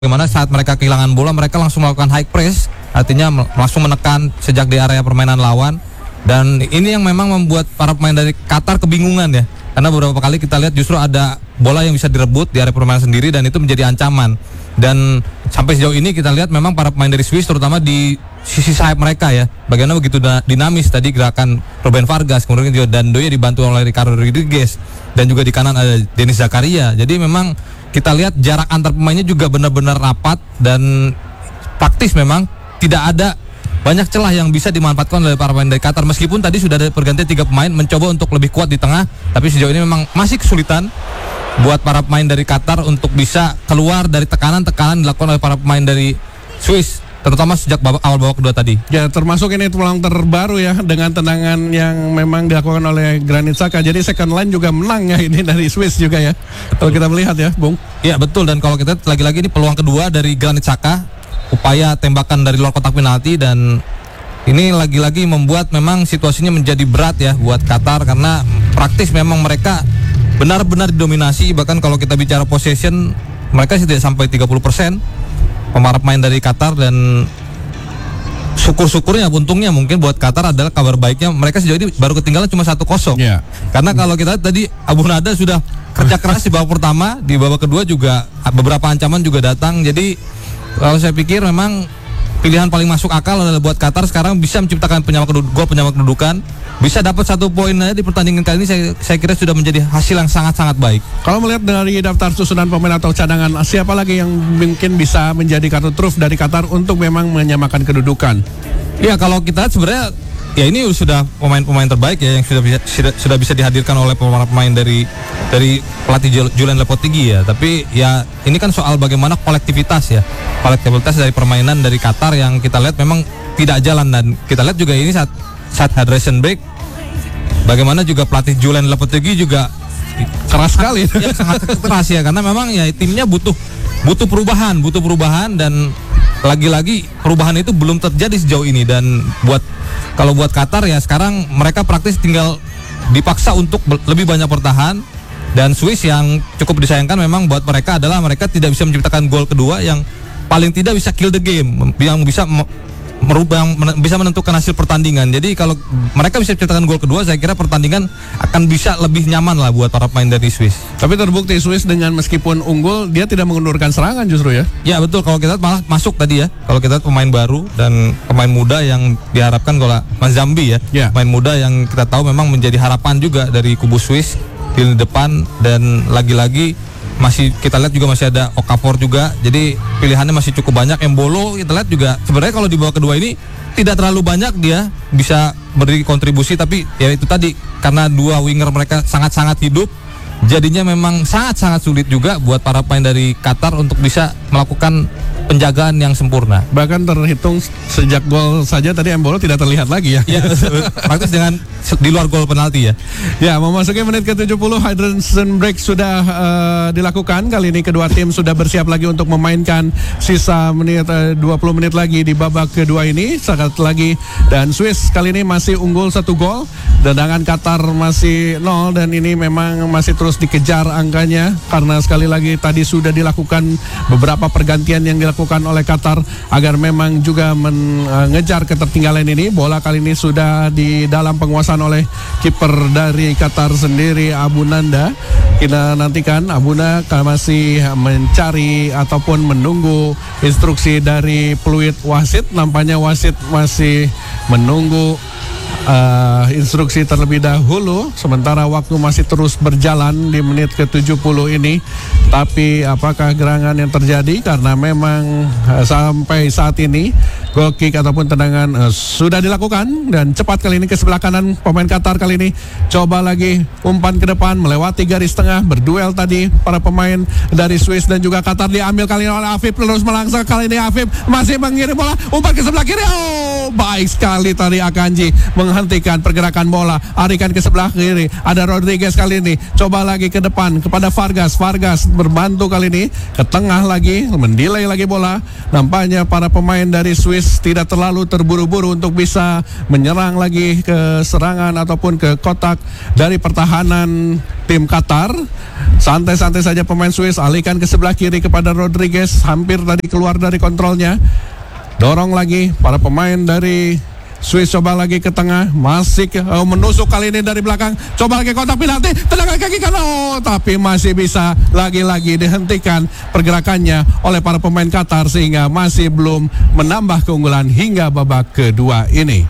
bagaimana saat mereka kehilangan bola mereka langsung melakukan high press, artinya langsung menekan sejak di area permainan lawan. Dan ini yang memang membuat para pemain dari Qatar kebingungan ya, karena beberapa kali kita lihat justru ada bola yang bisa direbut di area permainan sendiri dan itu menjadi ancaman. Dan sampai sejauh ini kita lihat memang para pemain dari Swiss terutama di sisi sayap mereka ya, bagaimana begitu dinamis tadi gerakan Ruben Vargas, kemudian juga Dandoye dibantu oleh Ricardo Rodriguez, dan juga di kanan ada Denis Zakaria. Jadi memang kita lihat jarak antar pemainnya juga benar-benar rapat dan praktis, memang tidak ada banyak celah yang bisa dimanfaatkan oleh para pemain dari Qatar. Meskipun tadi sudah ada pergantian 3 pemain mencoba untuk lebih kuat di tengah, tapi sejauh ini memang masih kesulitan buat para pemain dari Qatar untuk bisa keluar dari tekanan-tekanan dilakukan oleh para pemain dari Swiss, terutama sejak awal babak kedua tadi. Ya, termasuk ini peluang terbaru ya dengan tendangan yang memang dilakukan oleh Granit Xhaka. Jadi second line juga menang ya ini dari Swiss juga ya. Kalau kita melihat ya, Bung. Iya betul, dan kalau kita lagi-lagi ini peluang kedua dari Granit Xhaka, upaya tembakan dari luar kotak penalti, dan ini lagi-lagi membuat memang situasinya menjadi berat ya buat Qatar karena praktis memang mereka benar-benar didominasi. Bahkan kalau kita bicara possession mereka tidak sampai 30% para pemain dari Qatar, dan syukur-syukurnya, untungnya mungkin buat Qatar adalah kabar baiknya mereka sejauh ini baru ketinggalan cuma 1-0. Yeah. Karena kalau kita tadi Abu Nada sudah kerja keras di babak pertama, di babak kedua juga beberapa ancaman juga datang. Jadi kalau saya pikir memang pilihan paling masuk akal adalah buat Qatar sekarang bisa menciptakan gol penyama kedudukan, bisa dapat 1 poin aja di pertandingan kali ini. Saya kira sudah menjadi hasil yang sangat-sangat baik. Kalau melihat dari daftar susunan pemain atau cadangan, siapa lagi yang mungkin bisa menjadi kartu truf dari Qatar untuk memang menyamakan kedudukan? Ya kalau kita lihat sebenarnya ya ini sudah pemain-pemain terbaik ya yang sudah bisa dihadirkan oleh pemain dari pelatih Julen Lopetegui ya. Tapi ya ini kan soal bagaimana kolektivitas dari permainan dari Qatar yang kita lihat memang tidak jalan. Dan kita lihat juga ini saat hydration break, bagaimana juga pelatih Julen Lopetegui juga keras sekali ya, sangat keras ya, karena memang ya timnya butuh perubahan, dan lagi-lagi perubahan itu belum terjadi sejauh ini. Dan kalau buat Qatar ya sekarang mereka praktis tinggal dipaksa untuk lebih banyak bertahan. Dan Swiss yang cukup disayangkan memang buat mereka adalah mereka tidak bisa menciptakan gol kedua yang paling tidak bisa kill the game, yang bisa bisa menentukan hasil pertandingan. Jadi kalau mereka bisa menciptakan gol kedua, saya kira pertandingan akan bisa lebih nyaman lah buat para pemain dari Swiss. Tapi terbukti Swiss dengan meskipun unggul, dia tidak mengendurkan serangan justru ya. Ya betul, kalau kita malah masuk tadi ya. Kalau kita pemain baru dan pemain muda yang diharapkan, kalau Mas Zambi ya, pemain muda yang kita tahu memang menjadi harapan juga dari kubu Swiss di depan. Dan lagi-lagi masih kita lihat juga masih ada Okafor juga, jadi pilihannya masih cukup banyak. Embolo kita lihat juga sebenarnya kalau di babak kedua ini tidak terlalu banyak dia bisa beri kontribusi, tapi ya itu tadi karena 2 winger mereka sangat-sangat hidup, jadinya memang sangat-sangat sulit juga buat para pemain dari Qatar untuk bisa melakukan penjagaan yang sempurna. Bahkan terhitung sejak gol saja tadi Embolo tidak terlihat lagi ya. Ya, praktis dengan di luar gol penalti ya. Ya, memasuki menit ke-70, hydration break sudah dilakukan. Kali ini kedua tim sudah bersiap lagi untuk memainkan sisa 20 menit lagi di babak kedua ini. Sekali lagi, dan Swiss kali ini masih unggul 1 gol. Tendangan Qatar masih 0, dan ini memang masih terus dikejar angkanya karena sekali lagi tadi sudah dilakukan beberapa pergantian yang dilakukan oleh Qatar agar memang juga mengejar ketertinggalan ini. Bola kali ini sudah di dalam penguasaan oleh kiper dari Qatar sendiri, Abu Nanda. Kita nantikan Abu Nanda masih mencari ataupun menunggu instruksi dari peluit wasit. Nampaknya wasit masih menunggu instruksi terlebih dahulu, sementara waktu masih terus berjalan di menit ke-70 ini. Tapi apakah gerangan yang terjadi, karena memang sampai saat ini goal kick ataupun tendangan sudah dilakukan, dan cepat kali ini ke sebelah kanan pemain Qatar kali ini coba lagi umpan ke depan melewati garis tengah, berduel tadi para pemain dari Swiss dan juga Qatar. Diambil kali ini oleh Afif, terus melangsung kali ini Afif masih mengirim bola umpan ke sebelah kiri. baik sekali tadi Akanji menghentikan pergerakan bola, arikan ke sebelah kiri. Ada Rodriguez kali ini, coba lagi ke depan kepada Vargas. Vargas berbantu kali ini ke tengah lagi, mendelay lagi bola. Nampaknya para pemain dari Swiss tidak terlalu terburu-buru untuk bisa menyerang lagi ke serangan ataupun ke kotak dari pertahanan tim Qatar. Santai-santai saja pemain Swiss, alihkan ke sebelah kiri kepada Rodriguez, hampir tadi keluar dari kontrolnya. Dorong lagi para pemain dari Swiss, coba lagi ke tengah, masih menusuk kali ini dari belakang, coba lagi kotak penalti, tendangan kaki kanan, tapi masih bisa lagi-lagi dihentikan pergerakannya oleh para pemain Qatar sehingga masih belum menambah keunggulan hingga babak kedua ini.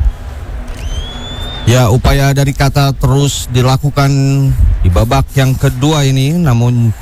Ya, upaya dari Qatar terus dilakukan di babak yang kedua ini, namun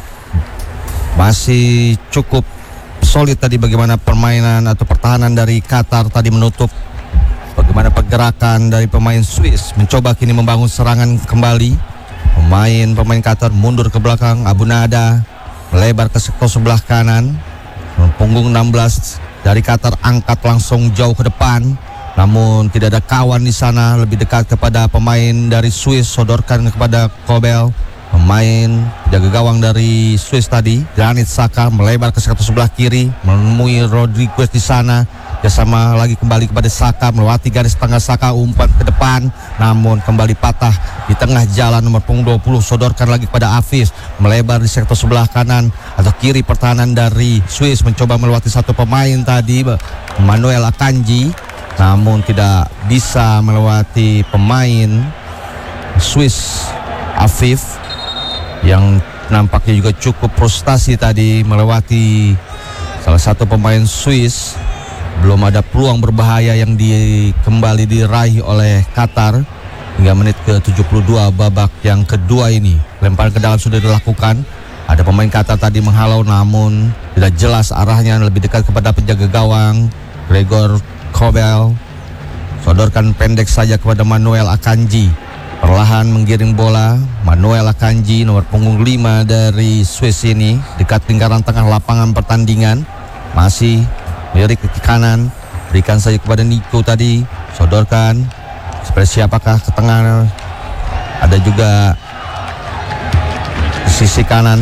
masih cukup solid tadi bagaimana permainan atau pertahanan dari Qatar tadi menutup. Bagaimana pergerakan dari pemain Swiss mencoba kini membangun serangan kembali. Pemain Qatar mundur ke belakang. Abu Nada melebar ke sektor sebelah kanan. Punggung 16 dari Qatar angkat langsung jauh ke depan. Namun tidak ada kawan di sana, lebih dekat kepada pemain dari Swiss, sodorkan kepada Kobel. Pemain jaga gawang dari Swiss tadi, Granit Xhaka melebar ke sektor sebelah kiri, menemui Rodriguez di sana. Bersama lagi kembali kepada Xhaka, melewati garis tengah. Xhaka umpan ke depan, namun kembali patah di tengah jalan. Nomor punggung 20 sodorkan lagi kepada Hafiz, melebar di sektor sebelah kanan atau kiri. Pertahanan dari Swiss mencoba melewati satu pemain tadi, Manuel Akanji, namun tidak bisa melewati pemain Swiss Afif yang nampaknya juga cukup frustasi tadi melewati salah satu pemain Swiss. Belum ada peluang berbahaya yang kembali diraih oleh Qatar hingga menit ke-72 babak yang kedua ini. Lemparan ke dalam sudah dilakukan. Ada pemain Qatar tadi menghalau, namun tidak jelas arahnya, lebih dekat kepada penjaga gawang Gregor Kobel. Sodorkan pendek saja kepada Manuel Akanji. Perlahan menggiring bola, Manuel Akanji nomor punggung 5 dari Swiss ini dekat lingkaran tengah lapangan pertandingan. Masih lirik ke kanan, berikan saja kepada Nico tadi, sodorkan. Seperti siapakah ke tengah? Ada juga di sisi kanan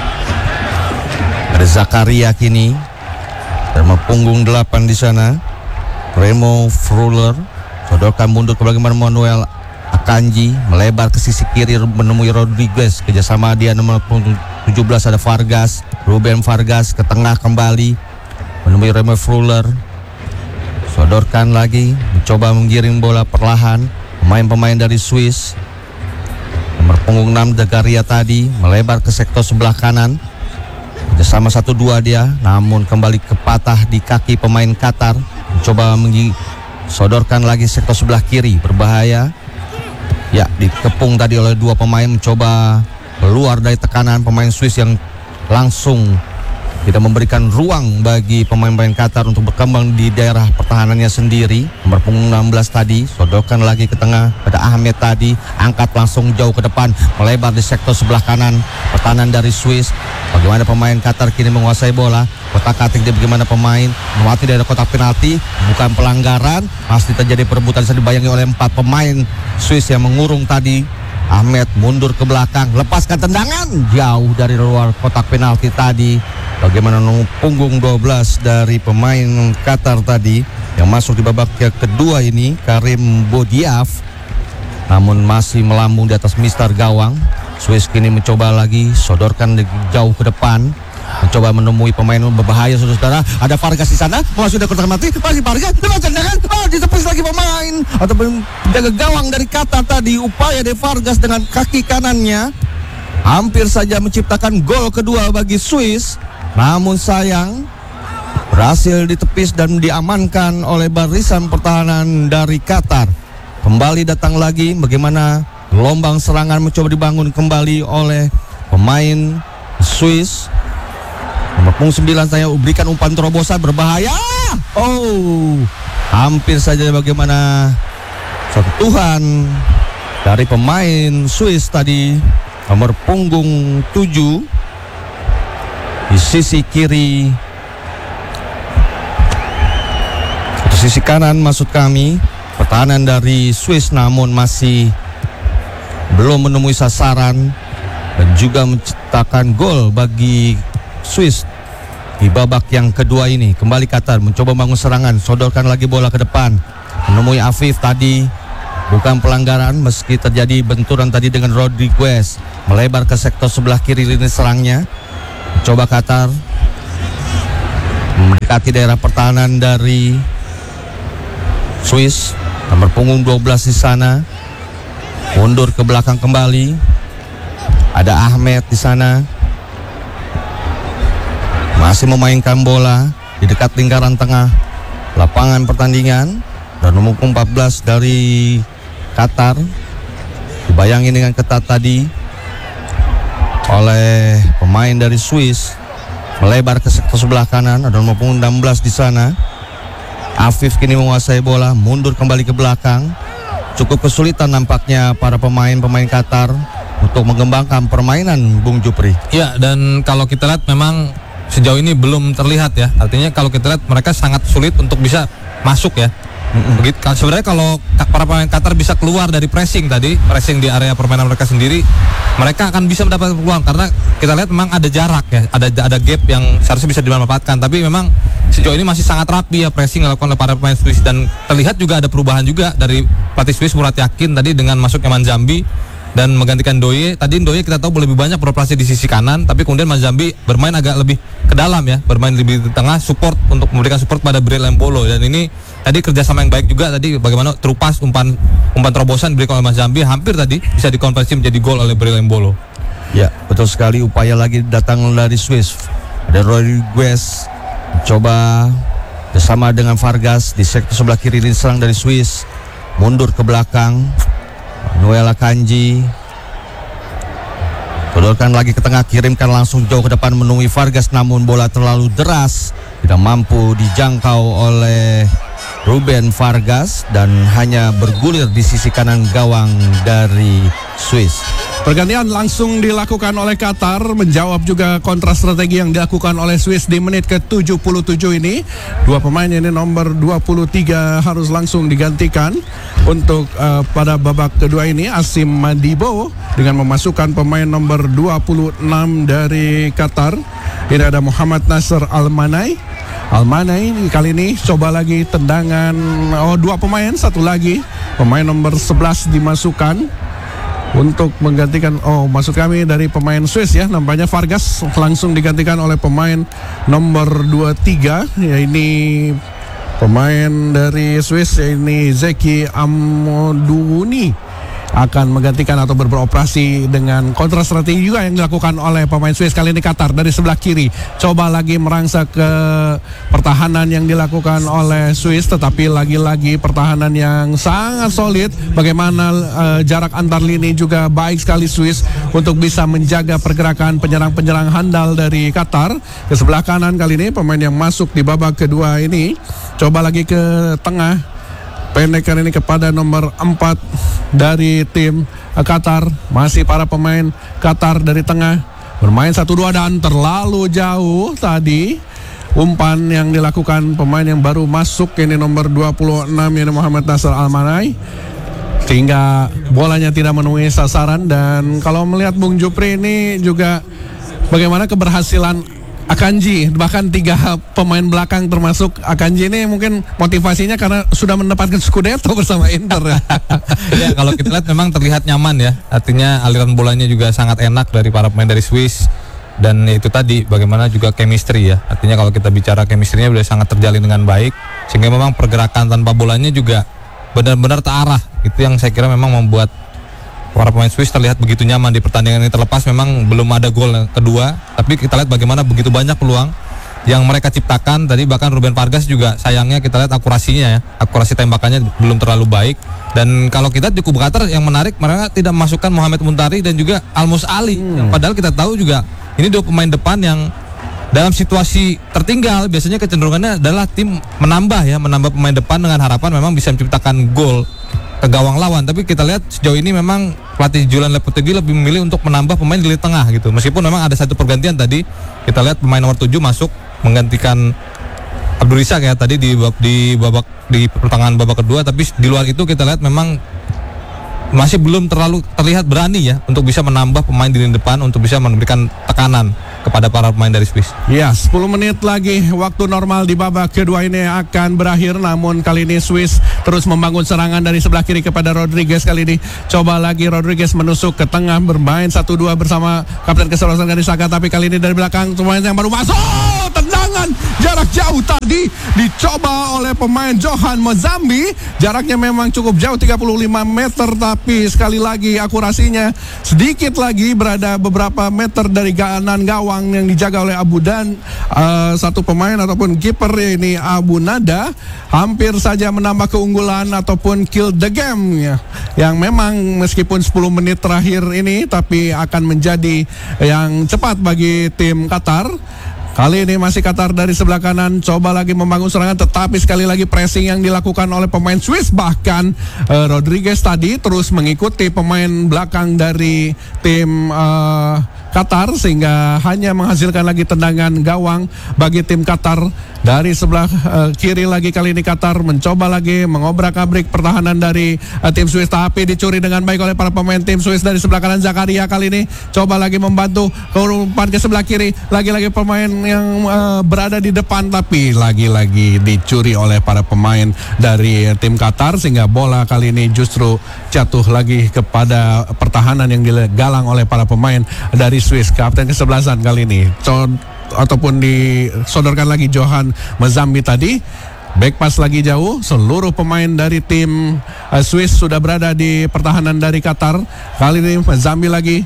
ada Zakaria kini, nomor punggung 8 di sana. Remo Fruller sodorkan mundur ke belakang Manuel Akanji, melebar ke sisi kiri menemui Rodriguez. Kerjasama dia nomor 17 ada Vargas, Ruben Vargas ke tengah kembali menemui Remo Fruller. Sodorkan lagi, mencoba menggiring bola perlahan. Pemain-pemain dari Swiss, nomor punggung 6 Zakaria tadi melebar ke sektor sebelah kanan. Kerjasama 1-2 dia, namun kembali kepatah di kaki pemain Qatar. Mencoba sodorkan lagi sektor sebelah kiri, berbahaya. Ya, dikepung tadi oleh dua pemain, mencoba keluar dari tekanan pemain Swiss yang langsung tidak memberikan ruang bagi pemain-pemain Qatar untuk berkembang di daerah pertahanannya sendiri. Nomor punggung 16 tadi, sodorkan lagi ke tengah pada Ahmed tadi, angkat langsung jauh ke depan, melebar di sektor sebelah kanan pertahanan dari Swiss. Bagaimana pemain Qatar kini menguasai bola, kotak-katik dia bagaimana pemain melewati dari kotak penalti, bukan pelanggaran, pasti terjadi perebutan. Bisa dibayangi oleh 4 pemain Swiss yang mengurung tadi. Ahmed mundur ke belakang, lepaskan tendangan jauh dari luar kotak penalti tadi. Bagaimana nomor punggung 12 dari pemain Qatar tadi yang masuk di babak kedua ini, Karim Bodiaf, namun masih melambung di atas mistar gawang. Swiss kini mencoba lagi, sodorkan jauh ke depan, mencoba menemui pemain berbahaya, saudara. Ada Vargas di sana, sudah kotak penalti, masih Vargas, lepas tendangan, ditepis lagi pemain atau penjaga gawang dari Qatar tadi. Upaya dari Vargas dengan kaki kanannya hampir saja menciptakan gol kedua bagi Swiss, namun sayang berhasil ditepis dan diamankan oleh barisan pertahanan dari Qatar. Kembali datang lagi, bagaimana gelombang serangan mencoba dibangun kembali oleh pemain Swiss. Nomor punggung 9 saya berikan umpan terobosan berbahaya. Hampir saja bagaimana sentuhan dari pemain Swiss tadi, nomor punggung 7 di sisi kiri atau Sisi kanan maksud kami, pertahanan dari Swiss namun masih belum menemui sasaran dan juga menciptakan gol bagi Swiss di babak yang kedua ini. Kembali Qatar mencoba bangun serangan, sodorkan lagi bola ke depan, menemui Afif tadi. Bukan pelanggaran meski terjadi benturan tadi dengan Rodriguez. Melebar ke sektor sebelah kiri lini serangnya. Coba Qatar mendekati daerah pertahanan dari Swiss. Nomor punggung 12 di sana. Mundur ke belakang kembali. Ada Ahmed di sana. Masih memainkan bola di dekat lingkaran tengah lapangan pertandingan. Dan nomor 14 dari Qatar dibayangin dengan ketat tadi oleh pemain dari Swiss. Melebar ke sektor sebelah kanan, ada nomor 16 di sana. Afif kini menguasai bola, mundur kembali ke belakang. Cukup kesulitan nampaknya para pemain Qatar untuk mengembangkan permainan, Bung Jupri. Ya, dan kalau kita lihat memang sejauh ini belum terlihat ya. Artinya kalau kita lihat mereka sangat sulit untuk bisa masuk ya. Begitu. Sebenarnya kalau para pemain Qatar bisa keluar dari pressing di area permainan mereka sendiri, mereka akan bisa mendapatkan peluang karena kita lihat memang ada jarak ya, ada gap yang seharusnya bisa dimanfaatkan. Tapi memang sejauh ini masih sangat rapi ya pressing dilakukan oleh para pemain Swiss, dan terlihat juga ada perubahan juga dari pelatih Swiss Murat Yakin tadi dengan masuknya Manzambi dan menggantikan Ndoye. Tadi Ndoye kita tahu lebih banyak beroperasi di sisi kanan, tapi kemudian Manzambi bermain agak lebih ke dalam ya, bermain lebih di tengah, support untuk memberikan support pada Bril Embolo. Dan ini tadi kerjasama yang baik juga tadi, bagaimana terupas umpan terobosan diberikan oleh Manzambi, hampir tadi bisa dikonversi menjadi gol oleh Bril Embolo. Ya, betul sekali, upaya lagi datang dari Swiss. Ada Rodriguez coba bersama dengan Vargas di sektor sebelah kiri lini serang dari Swiss. Mundur ke belakang, Noel Akanji sodorkan lagi ke tengah, kirimkan langsung jauh ke depan menemui Vargas, namun bola terlalu deras, tidak mampu dijangkau oleh Ruben Vargas dan hanya bergulir di sisi kanan gawang dari Swiss. Pergantian langsung dilakukan oleh Qatar, menjawab juga kontra strategi yang dilakukan oleh Swiss di menit ke-77 ini. Dua pemain ini nomor 23 harus langsung digantikan untuk pada babak kedua ini. Asim Madibo dengan memasukkan pemain nomor 26 dari Qatar. Ini ada Muhammad Nasser Almanai kali ini coba lagi tendangan. Dua pemain, satu lagi pemain nomor 11 dimasukkan untuk menggantikan, maksud kami dari pemain Swiss ya, nampaknya Vargas langsung digantikan oleh pemain nomor 23, ya ini pemain dari Swiss, ya ini Zeki Amoduni akan menggantikan atau beroperasi dengan kontra strategi juga yang dilakukan oleh pemain Swiss. Kali ini Qatar dari sebelah kiri coba lagi merangsak ke pertahanan yang dilakukan oleh Swiss, tetapi lagi-lagi pertahanan yang sangat solid. Bagaimana jarak antar lini juga baik sekali Swiss untuk bisa menjaga pergerakan penyerang-penyerang handal dari Qatar. Ke sebelah kanan kali ini pemain yang masuk di babak kedua ini coba lagi ke tengah, pendekkan ini kepada nomor 4 dari tim Qatar. Masih para pemain Qatar dari tengah bermain 1-2 dan terlalu jauh tadi umpan yang dilakukan pemain yang baru masuk, ini nomor 26 ini Muhammad Nasser Almanai, sehingga bolanya tidak menemui sasaran. Dan kalau melihat Bung Jupri ini juga bagaimana keberhasilan Akanji, bahkan 3 pemain belakang termasuk Akanji ini mungkin motivasinya karena sudah mendapatkan Scudetto bersama Inter. Ya, kalau kita lihat memang terlihat nyaman ya, artinya aliran bolanya juga sangat enak dari para pemain dari Swiss. Dan itu tadi bagaimana juga chemistry ya, artinya kalau kita bicara chemistry-nya sudah sangat terjalin dengan baik, sehingga memang pergerakan tanpa bolanya juga benar-benar terarah. Itu yang saya kira memang membuat para pemain Swiss terlihat begitu nyaman di pertandingan ini. Terlepas memang belum ada gol yang kedua, tapi kita lihat bagaimana begitu banyak peluang yang mereka ciptakan tadi. Bahkan Ruben Vargas juga sayangnya kita lihat akurasinya ya, akurasi tembakannya belum terlalu baik. Dan kalau kita di kubu Qatar yang menarik, mereka tidak memasukkan Mohamed Muntari dan juga Almus Ali. Padahal kita tahu juga ini 2 pemain depan yang dalam situasi tertinggal biasanya kecenderungannya adalah tim menambah pemain depan dengan harapan memang bisa menciptakan gol ke gawang lawan. Tapi kita lihat sejauh ini memang pelatih Julian Lopetegui lebih memilih untuk menambah pemain di lini tengah gitu. Meskipun memang ada satu pergantian tadi, kita lihat pemain nomor 7 masuk menggantikan Abdul Rizak ya tadi di pertengahan babak kedua, tapi di luar itu kita lihat memang masih belum terlalu terlihat berani ya untuk bisa menambah pemain di lini depan untuk bisa memberikan tekanan kepada para pemain dari Swiss. Ya, 10 menit lagi waktu normal di babak kedua ini akan berakhir, namun kali ini Swiss terus membangun serangan dari sebelah kiri kepada Rodriguez. Kali ini coba lagi Rodriguez menusuk ke tengah, bermain 1-2 bersama kapten kesebelasan Granit Xhaka, tapi kali ini dari belakang pemain yang baru masuk, tendangan jarak jauh tadi dicoba oleh pemain Johan Mazambi. Jaraknya memang cukup jauh 35 meter, tapi sekali lagi akurasinya sedikit lagi berada beberapa meter dari kanan gawang yang dijaga oleh Abu Dan. Satu pemain ataupun kiper ini Abu Nada hampir saja menambah keunggulan ataupun kill the game ya, yang memang meskipun 10 menit terakhir ini tapi akan menjadi yang cepat bagi tim Qatar. Kali ini masih Qatar dari sebelah kanan, coba lagi membangun serangan, tetapi sekali lagi pressing yang dilakukan oleh pemain Swiss. Bahkan Rodriguez tadi terus mengikuti pemain belakang dari tim Qatar, sehingga hanya menghasilkan lagi tendangan gawang bagi tim Qatar. Dari sebelah kiri lagi kali ini Qatar mencoba lagi mengobrak-abrik pertahanan dari tim Swiss, tapi dicuri dengan baik oleh para pemain tim Swiss. Dari sebelah kanan Zakaria kali ini coba lagi membantu ke umpan ke sebelah kiri, lagi-lagi pemain yang berada di depan, tapi lagi-lagi dicuri oleh para pemain dari tim Qatar, sehingga bola kali ini justru jatuh lagi kepada pertahanan yang digalang oleh para pemain dari Swiss. Kapten kesebelasan kali ini ataupun disodorkan lagi Johan Mazambi tadi. Back pass lagi jauh, seluruh pemain dari tim Swiss sudah berada di pertahanan dari Qatar. Kali ini Mazambi lagi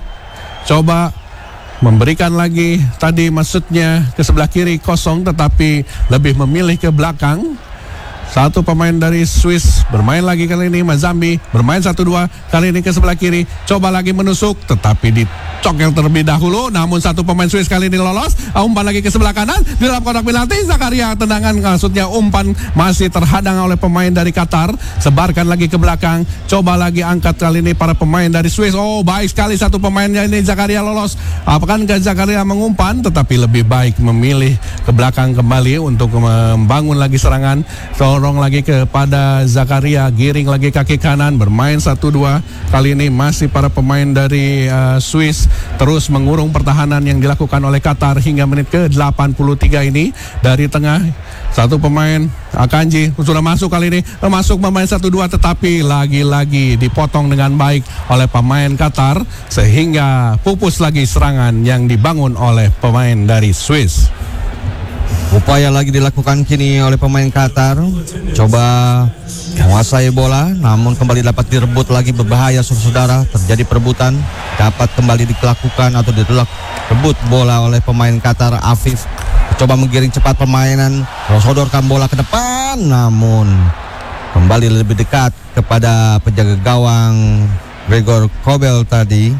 coba memberikan lagi, tadi maksudnya ke sebelah kiri kosong, tetapi lebih memilih ke belakang. Satu pemain dari Swiss bermain lagi kali ini, Mazambi bermain 1-2, kali ini ke sebelah kiri, coba lagi menusuk, tetapi dicokel terlebih dahulu. Namun satu pemain Swiss kali ini lolos, umpan lagi ke sebelah kanan, di dalam kotak penalti Zakaria, tendangan maksudnya umpan masih terhadang oleh pemain dari Qatar. Sebarkan lagi ke belakang, coba lagi angkat kali ini para pemain dari Swiss. Oh, baik sekali satu pemainnya ini, Zakaria lolos. Apakah Zakaria mengumpan, tetapi lebih baik memilih ke belakang kembali untuk membangun lagi serangan. Dorong lagi kepada Zakaria, giring lagi kaki kanan, bermain 1-2. Kali ini masih para pemain dari Swiss terus mengurung pertahanan yang dilakukan oleh Qatar hingga menit ke-83 ini. Dari tengah satu pemain Akanji sudah masuk kali ini, masuk pemain 1-2, tetapi lagi-lagi dipotong dengan baik oleh pemain Qatar, sehingga pupus lagi serangan yang dibangun oleh pemain dari Swiss. Upaya lagi dilakukan kini oleh pemain Qatar, coba menguasai bola, namun kembali dapat direbut lagi, berbahaya saudara. Terjadi perebutan, dapat kembali dilakukan atau direbut bola oleh pemain Qatar. Afif coba menggiring cepat permainan, sodorkan bola ke depan, namun kembali lebih dekat kepada penjaga gawang Gregor Kobel tadi.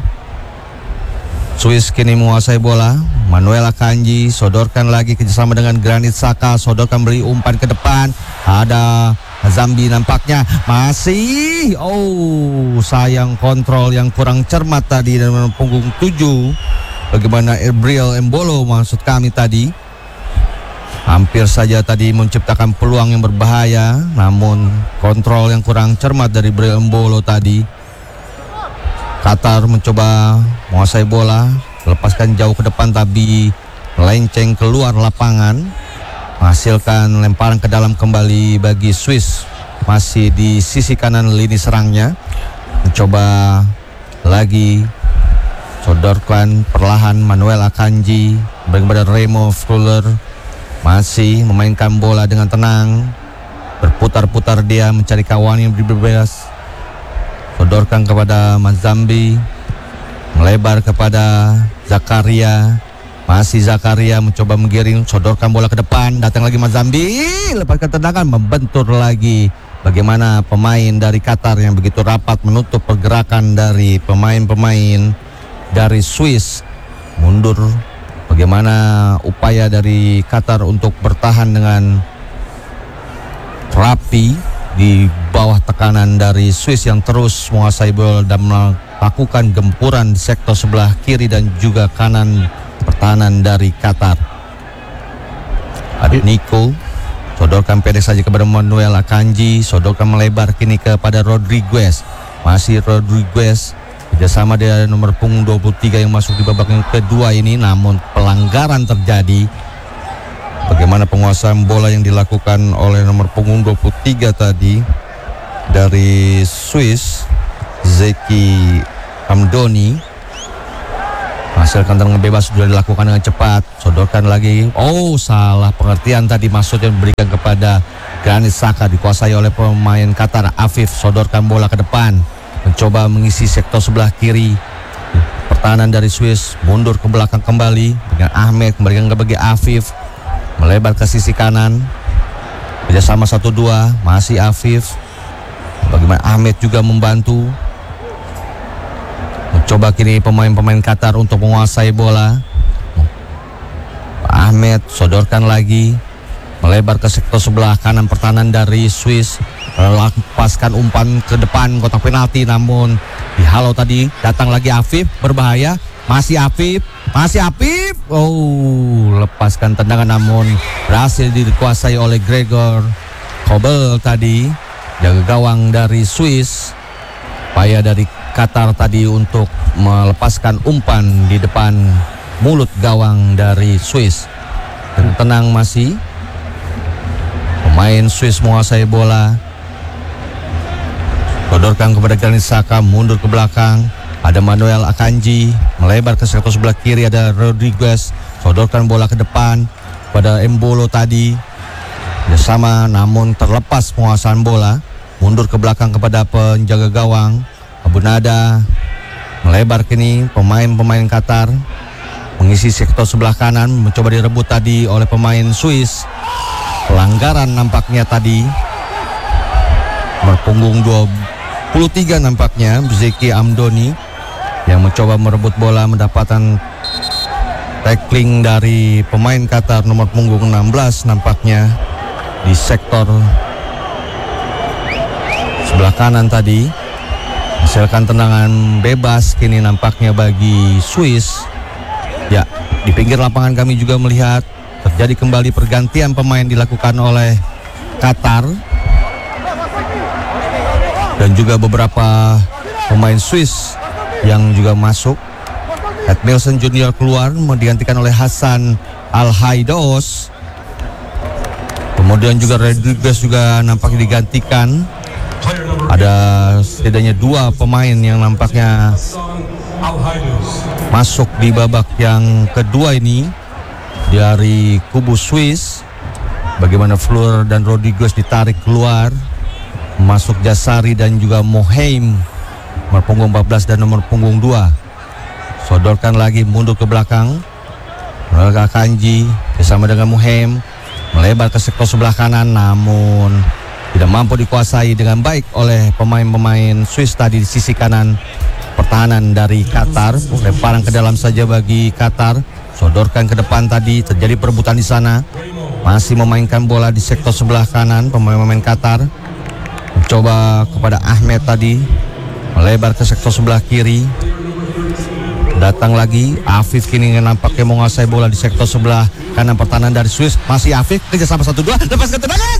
Swiss kini menguasai bola, Manuel Akanji sodorkan lagi kerjasama dengan Granit Xhaka, sodorkan beri umpan ke depan, ada Zambi nampaknya masih, sayang kontrol yang kurang cermat tadi dan punggung 7. Bagaimana Breel Embolo maksud kami tadi, hampir saja tadi menciptakan peluang yang berbahaya, namun kontrol yang kurang cermat dari Breel Embolo tadi. Qatar mencoba menguasai bola, lepaskan jauh ke depan tapi melenceng keluar lapangan, menghasilkan lemparan ke dalam kembali bagi Swiss. Masih di sisi kanan lini serangnya, mencoba lagi sodorkan perlahan Manuel Akanji kepada Remo Freuler, masih memainkan bola dengan tenang, berputar-putar dia mencari kawan yang bebas. Sodorkan kepada Mazambi, melebar kepada Zakaria, masih Zakaria mencoba menggiring, sodorkan bola ke depan, datang lagi Mazambi, lepaskan tendangan, membentur lagi. Bagaimana pemain dari Qatar yang begitu rapat menutup pergerakan dari pemain-pemain dari Swiss mundur. Bagaimana upaya dari Qatar untuk bertahan dengan rapi di bawah tekanan dari Swiss yang terus menguasai bola dan melakukan gempuran di sektor sebelah kiri dan juga kanan pertahanan dari Qatar. Ada Nico Sodorkan pendek saja kepada Manuel Akanji. Sodorkan melebar kini kepada Rodriguez. Masih Rodriguez. Kerjasama dengan nomor punggung 23 yang masuk di babak yang kedua ini. Namun pelanggaran terjadi. Bagaimana penguasaan bola yang dilakukan oleh nomor punggung 23 tadi dari Swiss, Zeki Amdoni. Hasilkan tendangan bebas sudah dilakukan dengan cepat. Sodorkan lagi. Oh, salah pengertian tadi, maksudnya diberikan kepada Granit Xhaka, dikuasai oleh pemain Qatar. Afif sodorkan bola ke depan, mencoba mengisi sektor sebelah kiri. Pertahanan dari Swiss mundur ke belakang kembali dengan Ahmed, kembalikan ke bagi Afif, melebar ke sisi kanan. Kerjasama 1-2, masih Afif. Bagaimana Ahmed juga membantu. Mencoba kini pemain-pemain Qatar untuk menguasai bola. Ahmed sodorkan lagi, melebar ke sektor sebelah kanan pertahanan dari Swiss. Lepaskan umpan ke depan kotak penalti, namun dihalau tadi. Datang lagi Afif, berbahaya. Masih Afif. Oh, lepaskan tendangan namun berhasil dikuasai oleh Gregor Kobel tadi, jaga gawang dari Swiss. Upaya dari Qatar tadi untuk melepaskan umpan di depan mulut gawang dari Swiss. Dan tenang masih. Pemain Swiss menguasai bola. Sodorkan kepada Granit Xhaka, mundur ke belakang. Ada Manuel Akanji, melebar ke sektor sebelah kiri. Ada Rodriguez, sodorkan bola ke depan pada Embolo tadi. Bersama namun terlepas penguasaan bola. Mundur ke belakang kepada penjaga gawang Abu Nada. Melebar kini pemain-pemain Qatar mengisi sektor sebelah kanan, mencoba direbut tadi oleh pemain Swiss. Pelanggaran nampaknya tadi. Nomor punggung 23 nampaknya Zeki Amdoni yang mencoba merebut bola, mendapatkan tackling dari pemain Qatar nomor punggung 16 nampaknya di sektor sebelah kanan tadi. Hasilkan tendangan bebas kini nampaknya bagi Swiss. Ya, di pinggir lapangan kami juga melihat terjadi kembali pergantian pemain dilakukan oleh Qatar. Dan juga beberapa pemain Swiss yang juga masuk. Edmilson Junior keluar, digantikan oleh Hasan Al-Haidos. Kemudian juga Rodriguez juga nampaknya digantikan. Ada setidaknya 2 pemain yang nampaknya masuk di babak yang kedua ini dari kubu Swiss. Bagaimana Fleur dan Rodriguez ditarik keluar. Masuk Jasari dan juga Mohaim, nomor punggung 14 dan nomor punggung 2. Sodorkan lagi, mundur ke belakang. Mereka Kanji bersama dengan Mohaim, melebar ke sektor sebelah kanan, namun tidak mampu dikuasai dengan baik oleh pemain-pemain Swiss tadi di sisi kanan pertahanan dari Qatar. Lemparan ke dalam saja bagi Qatar. Sodorkan ke depan tadi, terjadi perebutan di sana. Masih memainkan bola di sektor sebelah kanan pemain-pemain Qatar. Mencoba kepada Ahmed tadi, melebar ke sektor sebelah kiri. Datang lagi Afif kini nampaknya menguasai bola di sektor sebelah kanan pertahanan dari Swiss. Masih Afif, kerjasama 1-2, lepaskan tendangan.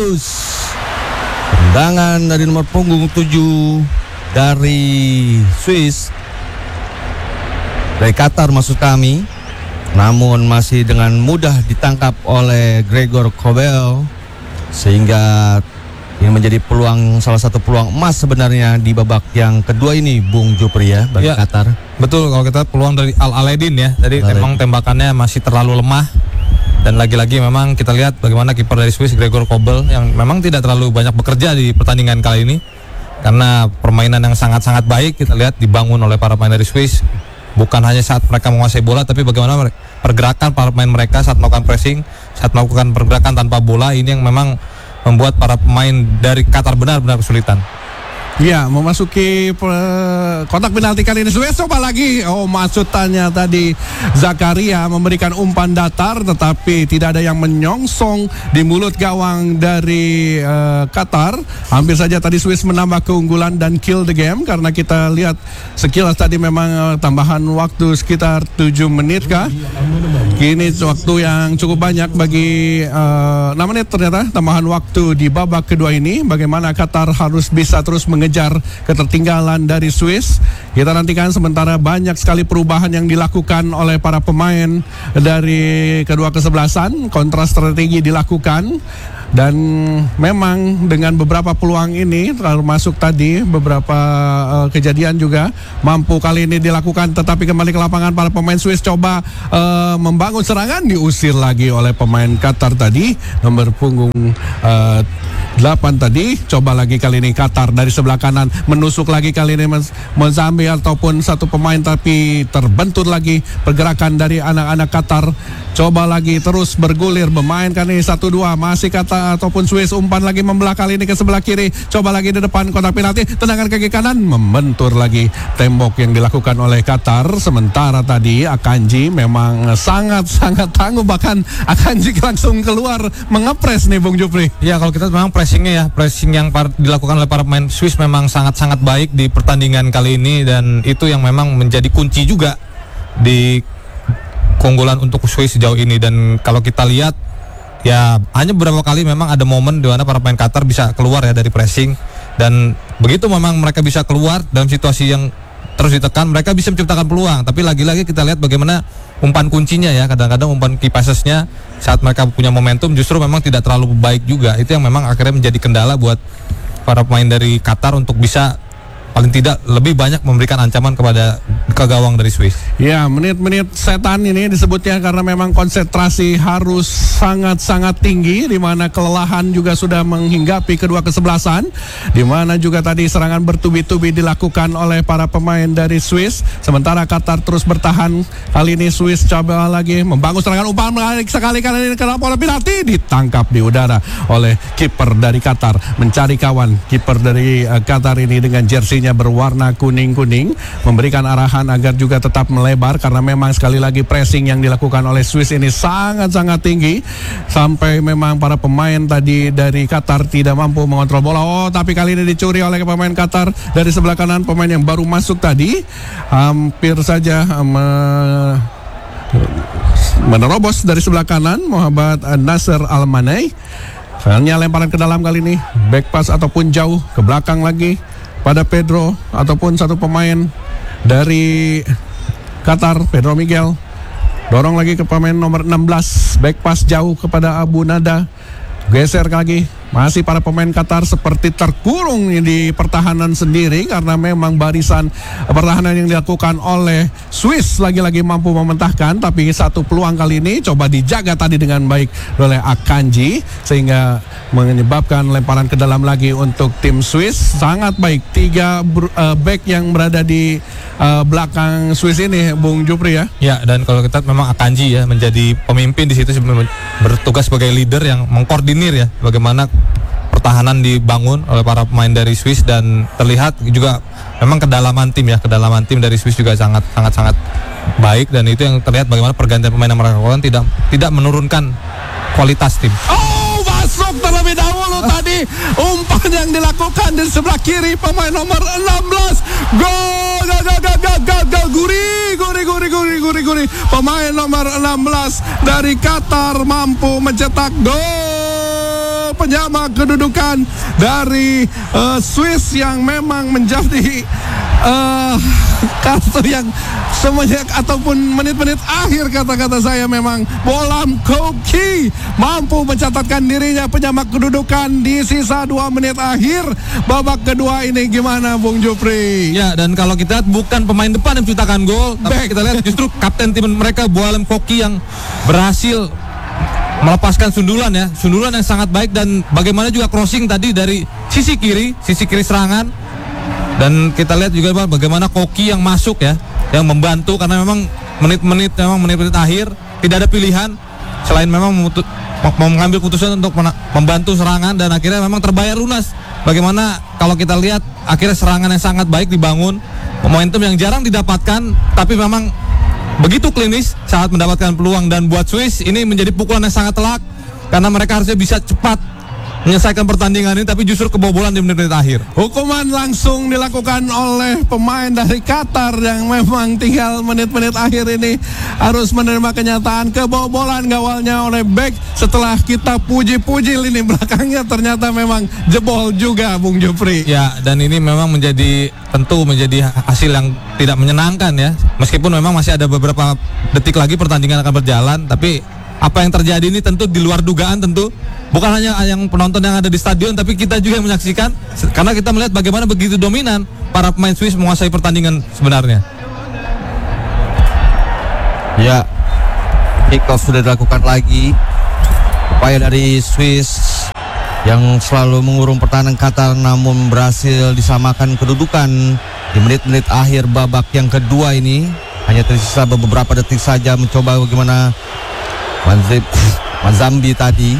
Tendangan dari nomor punggung 7 dari Swiss, dari Qatar maksud kami. Namun masih dengan mudah ditangkap oleh Gregor Kobel, sehingga ini menjadi peluang, salah satu peluang emas sebenarnya di babak yang kedua ini, Bung Jupri ya, bagi Qatar. Betul, kalau kita peluang dari Al-Aledin ya. Tadi memang tembakannya masih terlalu lemah. Dan lagi-lagi memang kita lihat bagaimana kiper dari Swiss, Gregor Kobel, yang memang tidak terlalu banyak bekerja di pertandingan kali ini. Karena permainan yang sangat-sangat baik kita lihat dibangun oleh para pemain dari Swiss. Bukan hanya saat mereka menguasai bola, tapi bagaimana pergerakan para pemain mereka saat melakukan pressing, saat melakukan pergerakan tanpa bola. Ini yang memang membuat para pemain dari Qatar benar-benar kesulitan. Ya, memasuki kotak penalti kali ini Swiss coba lagi. Oh, maksudnya tadi Zakaria memberikan umpan datar, tetapi tidak ada yang menyongsong di mulut gawang dari Qatar. Hampir saja tadi Swiss menambah keunggulan dan kill the game, karena kita lihat sekilas tadi memang tambahan waktu sekitar 7 menit kah. Kini waktu yang cukup banyak bagi 6 menit ternyata tambahan waktu di babak kedua ini. Bagaimana Qatar harus bisa terus mengejar ketertinggalan dari Swiss. Kita nantikan, sementara banyak sekali perubahan yang dilakukan oleh para pemain dari kedua kesebelasan. Kontra strategi dilakukan. Dan memang dengan beberapa peluang ini, termasuk tadi beberapa kejadian juga mampu kali ini dilakukan, tetapi kembali ke lapangan para pemain Swiss coba membangun serangan, diusir lagi oleh pemain Qatar tadi, nomor punggung 8 tadi. Coba lagi kali ini Qatar dari sebelah kanan menusuk lagi kali ini Mozambi ataupun satu pemain, tapi terbentur lagi pergerakan dari anak-anak Qatar. Coba lagi terus bergulir memainkan ini 1-2, masih Qatar ataupun Swiss, umpan lagi membelah kali ini ke sebelah kiri. Coba lagi di depan kotak penalti, tendangan kaki kanan, membentur lagi tembok yang dilakukan oleh Qatar. Sementara tadi Akanji memang sangat-sangat tangguh, bahkan Akanji langsung keluar mengepres nih Bung Jupri. Ya, kalau kita memang pressingnya ya, pressing yang dilakukan oleh para pemain Swiss memang sangat-sangat baik di pertandingan kali ini, dan itu yang memang menjadi kunci juga di keunggulan untuk Swiss sejauh ini. Dan kalau kita lihat ya, hanya beberapa kali memang ada momen di mana para pemain Qatar bisa keluar ya dari pressing, dan begitu memang mereka bisa keluar dalam situasi yang terus ditekan, mereka bisa menciptakan peluang. Tapi lagi-lagi kita lihat bagaimana umpan kuncinya ya, kadang-kadang umpan key passesnya saat mereka punya momentum justru memang tidak terlalu baik juga. Itu yang memang akhirnya menjadi kendala buat para pemain dari Qatar untuk bisa paling tidak lebih banyak memberikan ancaman kepada ke gawang dari Swiss. Ya, menit-menit setan ini disebutnya karena memang konsentrasi harus sangat-sangat tinggi, di mana kelelahan juga sudah menghinggapi kedua kesebelasan, di mana juga tadi serangan bertubi-tubi dilakukan oleh para pemain dari Swiss. Sementara Qatar terus bertahan. Kali ini Swiss coba lagi membangun serangan, umpan menarik sekali kali ini ke bola penalti, ditangkap di udara oleh kiper dari Qatar. Mencari kawan, kiper dari Qatar ini dengan jersey berwarna kuning-kuning memberikan arahan agar juga tetap melebar, karena memang sekali lagi pressing yang dilakukan oleh Swiss ini sangat-sangat tinggi, sampai memang para pemain tadi dari Qatar tidak mampu mengontrol bola. Oh, tapi kali ini dicuri oleh pemain Qatar dari sebelah kanan, pemain yang baru masuk tadi hampir saja menerobos dari sebelah kanan, Muhammad Nasser Al-Manai. Hanya lemparan ke dalam kali ini, back pass ataupun jauh ke belakang lagi pada Pedro ataupun satu pemain dari Qatar, Pedro Miguel. Dorong lagi ke pemain nomor 16, back pass jauh kepada Abu Nada. Geser lagi, masih para pemain Qatar seperti terkurung di pertahanan sendiri, karena memang barisan pertahanan yang dilakukan oleh Swiss lagi-lagi mampu mementahkan. Tapi satu peluang kali ini coba dijaga tadi dengan baik oleh Akanji, sehingga menyebabkan lemparan ke dalam lagi untuk tim Swiss. Sangat baik, 3 back yang berada di belakang Swiss ini, Bung Jupri ya. Ya, dan kalau kita memang Akanji ya menjadi pemimpin di situ, bertugas sebagai leader yang mengkoordinir ya bagaimana pertahanan dibangun oleh para pemain dari Swiss. Dan terlihat juga memang kedalaman tim dari Swiss juga sangat baik, dan itu yang terlihat bagaimana pergantian pemain yang mereka lakukan tidak menurunkan kualitas tim. Masuk terlebih dahulu tadi umpan yang dilakukan di sebelah kiri pemain nomor 16. Gol guri. Pemain nomor 16 dari Qatar mampu mencetak gol penyama kedudukan dari Swiss, yang memang menjadi kartu yang semenjak ataupun menit-menit akhir, kata-kata saya memang Bolam Koki mampu mencatatkan dirinya penyamak kedudukan di sisa 2 menit akhir babak kedua ini. Gimana Bung Jupri? Ya, dan kalau kita lihat bukan pemain depan yang menciptakan gol, tapi kita lihat justru kapten tim mereka Bolam Koki yang berhasil melepaskan sundulan yang sangat baik, dan bagaimana juga crossing tadi dari sisi kiri serangan. Dan kita lihat juga bagaimana Koki yang masuk ya, yang membantu, karena memang menit-menit akhir tidak ada pilihan selain memang mau mengambil keputusan untuk membantu serangan dan akhirnya memang terbayar lunas. Bagaimana kalau kita lihat akhirnya serangan yang sangat baik dibangun, momentum yang jarang didapatkan, tapi memang begitu klinis saat mendapatkan peluang. Dan buat Swiss ini menjadi pukulan yang sangat telak karena mereka harusnya bisa cepat menyelesaikan pertandingan ini, tapi justru kebobolan di menit-menit akhir. Hukuman langsung dilakukan oleh pemain dari Qatar yang memang tinggal menit-menit akhir ini harus menerima kenyataan kebobolan gawalnya oleh Beck. Setelah kita puji-puji lini belakangnya, ternyata memang jebol juga, Bung Jupri. Ya, dan ini memang tentu menjadi hasil yang tidak menyenangkan ya. Meskipun memang masih ada beberapa detik lagi pertandingan akan berjalan, tapi apa yang terjadi ini tentu di luar dugaan, tentu bukan hanya yang penonton yang ada di stadion, tapi kita juga yang menyaksikan, karena kita melihat bagaimana begitu dominan para pemain Swiss menguasai pertandingan sebenarnya. Ya, kick off sudah dilakukan lagi. Upaya dari Swiss yang selalu mengurung pertahanan Qatar, namun berhasil disamakan kedudukan di menit-menit akhir babak yang kedua ini. Hanya tersisa beberapa detik saja mencoba bagaimana Manzambi tadi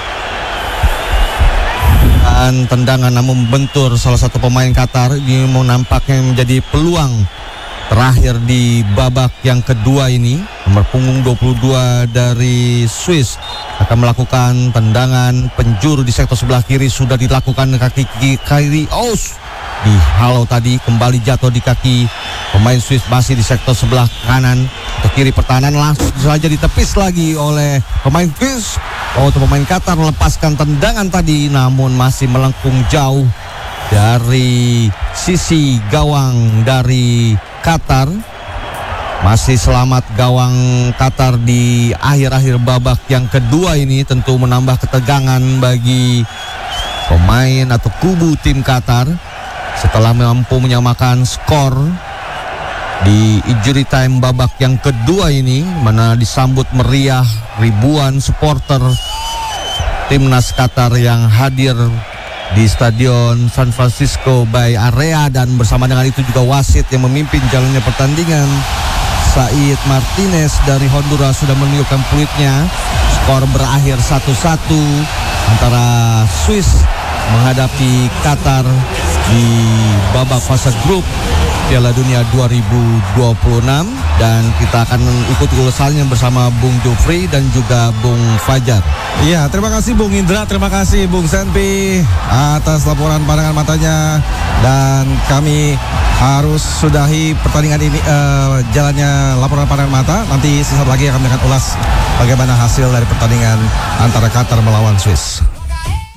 dan tendangan namun bentur salah satu pemain Qatar. Ini mau nampaknya menjadi peluang terakhir di babak yang kedua ini. Nomor punggung 22 dari Swiss akan melakukan tendangan penjuru di sektor sebelah kiri. Sudah dilakukan kaki kiri, dihalau tadi, kembali jatuh di kaki pemain Swiss, masih di sektor sebelah kanan ke kiri pertahanan, langsung saja ditepis lagi oleh pemain Swiss. Pemain Qatar melepaskan tendangan tadi, namun masih melengkung jauh dari sisi gawang dari Qatar. Masih selamat gawang Qatar di akhir-akhir babak yang kedua ini, tentu menambah ketegangan bagi pemain atau kubu tim Qatar setelah mampu menyamakan skor di injury time babak yang kedua ini, mana disambut meriah ribuan supporter timnas Qatar yang hadir di Stadion San Francisco Bay Area, dan bersama dengan itu juga wasit yang memimpin jalannya pertandingan, Said Martinez dari Honduras, sudah menunjukkan peluitnya. Skor berakhir 1-1 antara Swiss menghadapi Qatar di babak fase grup Piala Dunia 2026, dan kita akan ikuti ulasannya bersama Bung Jufri dan juga Bung Fajar. Iya, terima kasih Bung Indra, terima kasih Bung Senpi atas laporan pandangan matanya, dan kami harus sudahi pertandingan ini, jalannya laporan pandangan mata. Nanti sesaat lagi kami akan ulas bagaimana hasil dari pertandingan antara Qatar melawan Swiss.